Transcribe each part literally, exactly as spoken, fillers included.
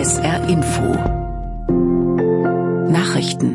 S R Info Nachrichten.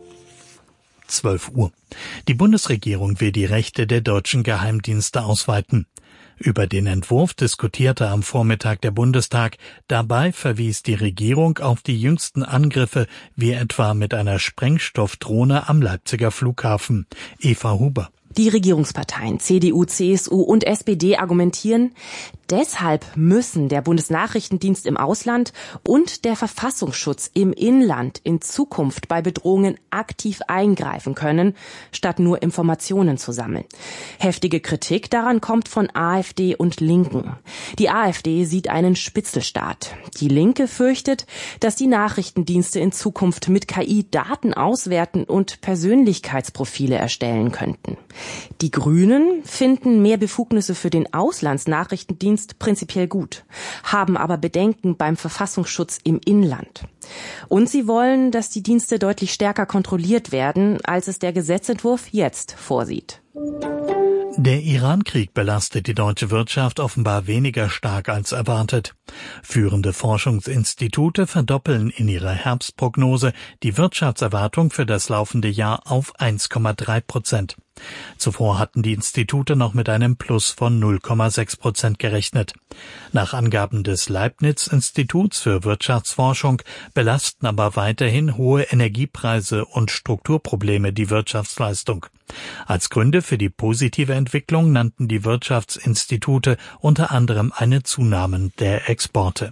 zwölf Uhr. Die Bundesregierung will die Rechte der deutschen Geheimdienste ausweiten. Über den Entwurf diskutierte am Vormittag der Bundestag. Dabei verwies die Regierung auf die jüngsten Angriffe, wie etwa mit einer Sprengstoffdrohne am Leipziger Flughafen. Eva Huber. Die Regierungsparteien C D U, C S U und S P D argumentieren, deshalb müssen der Bundesnachrichtendienst im Ausland und der Verfassungsschutz im Inland in Zukunft bei Bedrohungen aktiv eingreifen können, statt nur Informationen zu sammeln. Heftige Kritik daran kommt von AfD und Linken. Die AfD sieht einen Spitzelstaat. Die Linke fürchtet, dass die Nachrichtendienste in Zukunft mit K I Daten auswerten und Persönlichkeitsprofile erstellen könnten. Die Grünen finden mehr Befugnisse für den Auslandsnachrichtendienst prinzipiell gut, haben aber Bedenken beim Verfassungsschutz im Inland. Und sie wollen, dass die Dienste deutlich stärker kontrolliert werden, als es der Gesetzentwurf jetzt vorsieht. Der Iran-Krieg belastet die deutsche Wirtschaft offenbar weniger stark als erwartet. Führende Forschungsinstitute verdoppeln in ihrer Herbstprognose die Wirtschaftserwartung für das laufende Jahr auf eins Komma drei Prozent. Zuvor hatten die Institute noch mit einem Plus von null Komma sechs Prozent gerechnet. Nach Angaben des Leibniz-Instituts für Wirtschaftsforschung belasten aber weiterhin hohe Energiepreise und Strukturprobleme die Wirtschaftsleistung. Als Gründe für die positive Entwicklung nannten die Wirtschaftsinstitute unter anderem eine Zunahme der Exporte.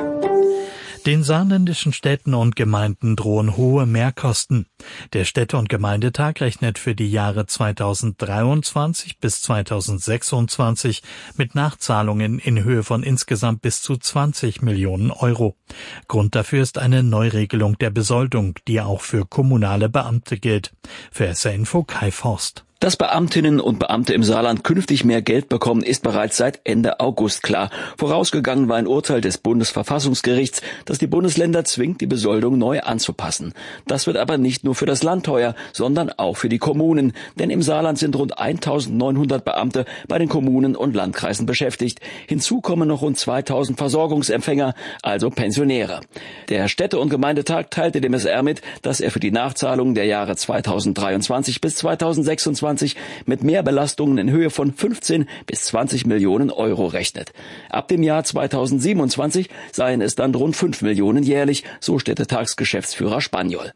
Den saarländischen Städten und Gemeinden drohen hohe Mehrkosten. Der Städte- und Gemeindetag rechnet für die Jahre zweitausenddreiundzwanzig bis zweitausendsechsundzwanzig mit Nachzahlungen in Höhe von insgesamt bis zu zwanzig Millionen Euro. Grund dafür ist eine Neuregelung der Besoldung, die auch für kommunale Beamte gilt. Für S R Info Kai Forst. Dass Beamtinnen und Beamte im Saarland künftig mehr Geld bekommen, ist bereits seit Ende August klar. Vorausgegangen war ein Urteil des Bundesverfassungsgerichts, das die Bundesländer zwingt, die Besoldung neu anzupassen. Das wird aber nicht nur für das Land teuer, sondern auch für die Kommunen. Denn im Saarland sind rund eintausendneunhundert Beamte bei den Kommunen und Landkreisen beschäftigt. Hinzu kommen noch rund zweitausend Versorgungsempfänger, also Pensionäre. Der Städte- und Gemeindetag teilte dem S R mit, dass er für die Nachzahlung der Jahre zweitausenddreiundzwanzig bis zweitausendsechsundzwanzig mit Mehrbelastungen in Höhe von fünfzehn bis zwanzig Millionen Euro rechnet. Ab dem Jahr zweitausendsiebenundzwanzig seien es dann rund fünf Millionen jährlich, so Städtetagsgeschäftsführer Spaniol.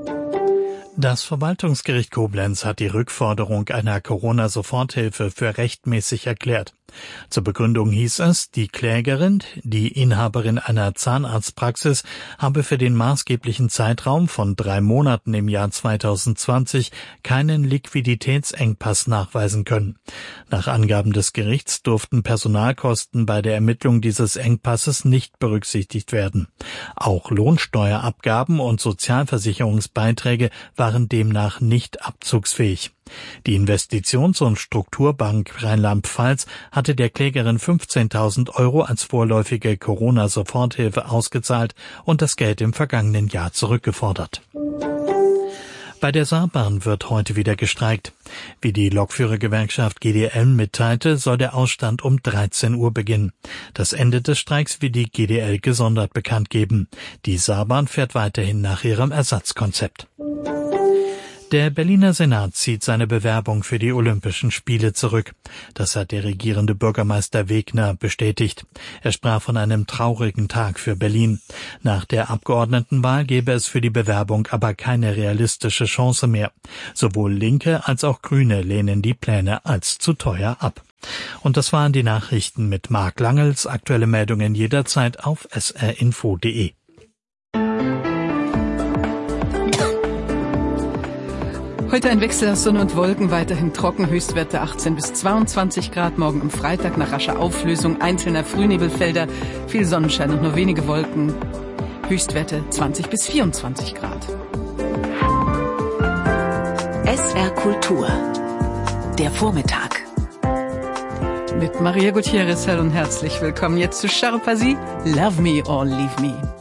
Das Verwaltungsgericht Koblenz hat die Rückforderung einer Corona-Soforthilfe für rechtmäßig erklärt. Zur Begründung hieß es, die Klägerin, die Inhaberin einer Zahnarztpraxis, habe für den maßgeblichen Zeitraum von drei Monaten im Jahr zweitausendzwanzig keinen Liquiditätsengpass nachweisen können. Nach Angaben des Gerichts durften Personalkosten bei der Ermittlung dieses Engpasses nicht berücksichtigt werden. Auch Lohnsteuerabgaben und Sozialversicherungsbeiträge waren demnach nicht abzugsfähig. Die Investitions- und Strukturbank Rheinland-Pfalz hatte der Klägerin fünfzehntausend Euro als vorläufige Corona-Soforthilfe ausgezahlt und das Geld im vergangenen Jahr zurückgefordert. Bei der Saarbahn wird heute wieder gestreikt. Wie die Lokführergewerkschaft G D L mitteilte, soll der Ausstand um dreizehn Uhr beginnen. Das Ende des Streiks will die G D L gesondert bekannt geben. Die Saarbahn fährt weiterhin nach ihrem Ersatzkonzept. Der Berliner Senat zieht seine Bewerbung für die Olympischen Spiele zurück. Das hat der regierende Bürgermeister Wegner bestätigt. Er sprach von einem traurigen Tag für Berlin. Nach der Abgeordnetenwahl gäbe es für die Bewerbung aber keine realistische Chance mehr. Sowohl Linke als auch Grüne lehnen die Pläne als zu teuer ab. Und das waren die Nachrichten mit Marc Langels. Aktuelle Meldungen jederzeit auf s r info punkt de. Heute ein Wechsel aus Sonne und Wolken, weiterhin trocken, Höchstwerte achtzehn bis zweiundzwanzig Grad. Morgen am Freitag nach rascher Auflösung einzelner Frühnebelfelder, viel Sonnenschein und nur wenige Wolken. Höchstwerte zwanzig bis vierundzwanzig Grad. S R Kultur. Der Vormittag. Mit Maria Gutierrez, hallo und herzlich willkommen jetzt zu Charpazzi, Love Me or Leave Me.